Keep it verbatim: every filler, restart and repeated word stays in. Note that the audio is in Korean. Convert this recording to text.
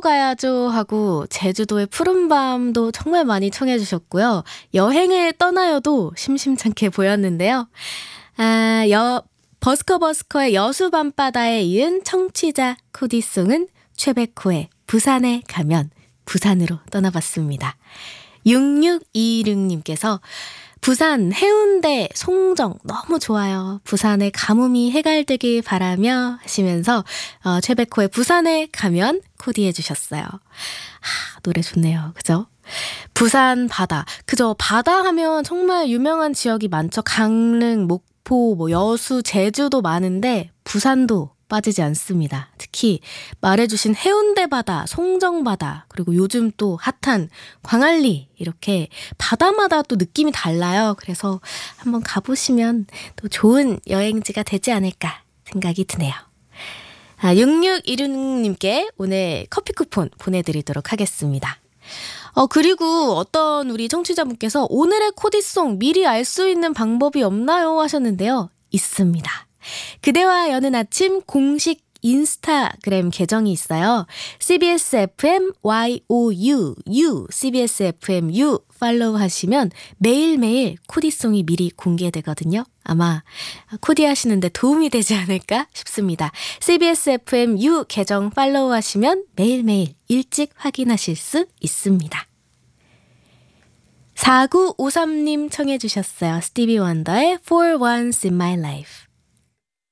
가야죠 하고 제주도의 푸른밤도 정말 많이 청해 주셨고요. 여행을 떠나요도 심심찮게 보였는데요. 아, 여, 버스커버스커의 여수 밤바다에 이은 청취자 코디송은 최백호의 부산에 가면 부산으로 떠나봤습니다. 육육이육님께서 부산, 해운대, 송정 너무 좋아요. 부산의 가뭄이 해갈되길 바라며 하시면서 어, 최백호의 부산에 가면 코디해 주셨어요. 하, 노래 좋네요. 그죠? 부산 바다. 그죠? 바다 하면 정말 유명한 지역이 많죠. 강릉, 목포, 뭐 여수, 제주도 많은데 부산도 빠지지 않습니다. 특히 말해주신 해운대 바다, 송정 바다, 그리고 요즘 또 핫한 광안리 이렇게 바다마다 또 느낌이 달라요. 그래서 한번 가보시면 또 좋은 여행지가 되지 않을까 생각이 드네요. 아, 육육일육님께 오늘 커피 쿠폰 보내드리도록 하겠습니다. 어, 그리고 어떤 우리 청취자분께서 오늘의 코디송 미리 알 수 있는 방법이 없나요? 하셨는데요. 있습니다. 그대와 여는 아침 공식 인스타그램 계정이 있어요. 씨비에스 에프엠 와이오유, U, 씨비에스 에프엠 U 팔로우 하시면 매일매일 코디송이 미리 공개되거든요. 아마 코디 하시는데 도움이 되지 않을까 싶습니다. 씨비에스 에프엠 U 계정 팔로우 하시면 매일매일 일찍 확인하실 수 있습니다. 사구오삼님 청해 주셨어요. 스티비 원더의 For Once in My Life.